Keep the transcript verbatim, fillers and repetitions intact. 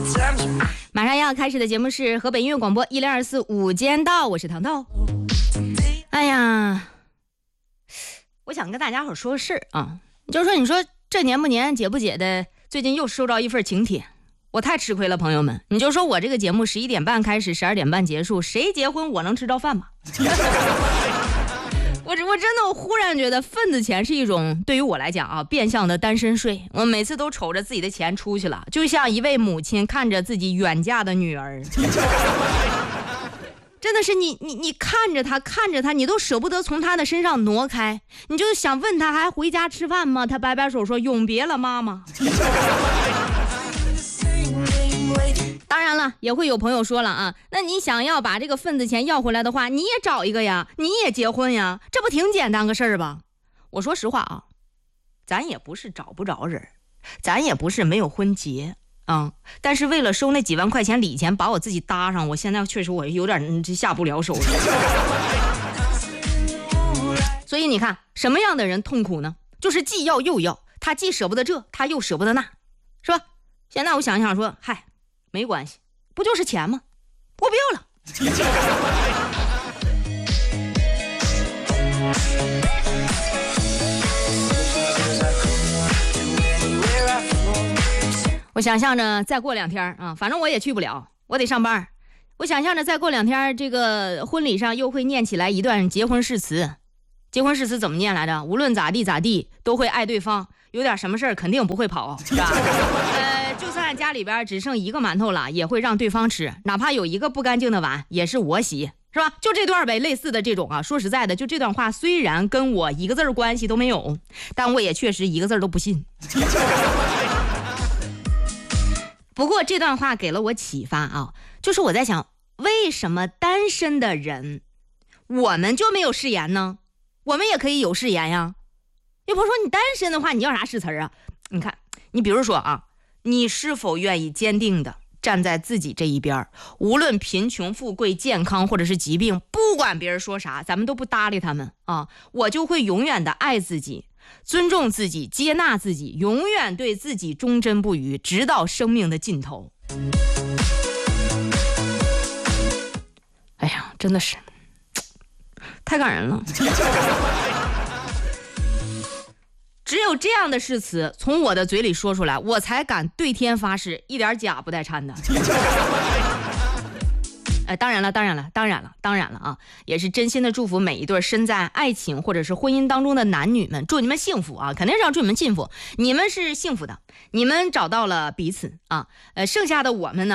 马上要开始的节目是河北音乐广播一零二四午间到，我是糖豆。哎呀，我想跟大家伙说个事儿啊，就是说，你说这年不年节不节的，最近又收到一份请帖，我太吃亏了，朋友们。你就说我这个节目十一点半开始，十二点半结束，谁结婚我能吃着饭吗？我我真的我忽然觉得份子钱是一种对于我来讲啊变相的单身税，我每次都瞅着自己的钱出去了，就像一位母亲看着自己远嫁的女儿。真的是你你你看着他看着他，你都舍不得从他的身上挪开，你就想问他还回家吃饭吗？他摆摆手说永别了妈妈。当然了，也会有朋友说了啊，那你想要把这个份子钱要回来的话，你也找一个呀，你也结婚呀，这不挺简单个事儿吧？我说实话啊，咱也不是找不着人，咱也不是没有婚结啊、嗯，但是为了收那几万块钱礼钱，把我自己搭上，我现在确实我有点下不了手了。所以你看，什么样的人痛苦呢？就是既要又要，他既舍不得这，他又舍不得那，是吧？现在我想想说，嗨，没关系，不就是钱吗？我不要了。我想象着再过两天啊，反正我也去不了，我得上班。我想象着再过两天，这个婚礼上又会念起来一段结婚誓词。结婚誓词怎么念来着？无论咋地咋地，都会爱对方，有点什么事儿肯定不会跑，是吧？呃，就算家里边只剩一个馒头了，也会让对方吃，哪怕有一个不干净的碗，也是我洗，是吧？就这段呗，类似的这种啊。说实在的，就这段话虽然跟我一个字关系都没有，但我也确实一个字都不信。不过这段话给了我启发啊，就是我在想，为什么单身的人我们就没有誓言呢？我们也可以有誓言呀。有朋友说你单身的话你要啥誓词啊？你看，你比如说啊，你是否愿意坚定的站在自己这一边，无论贫穷富贵健康或者是疾病，不管别人说啥，咱们都不搭理他们啊，我就会永远的爱自己，尊重自己，接纳自己，永远对自己忠贞不渝，直到生命的尽头。哎呀，真的是太感人了。只有这样的誓词从我的嘴里说出来，我才敢对天发誓，一点假不带掺的。哎，当然了，当然了，当然了，当然了啊！也是真心的祝福每一对身在爱情或者是婚姻当中的男女们，祝你们幸福啊！肯定是要祝你们幸福，你们是幸福的，你们找到了彼此啊。呃，剩下的我们呢？